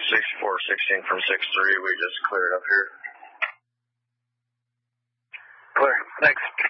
6416 from 6-3, we just cleared up here. Clear, thanks.